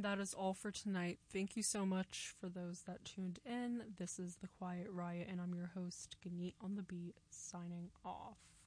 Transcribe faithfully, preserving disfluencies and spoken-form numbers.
that is all for tonight. Thank you so much for those that tuned in. This is The Quiet Riot, and I'm your host, Ganeet on the Beat, signing off.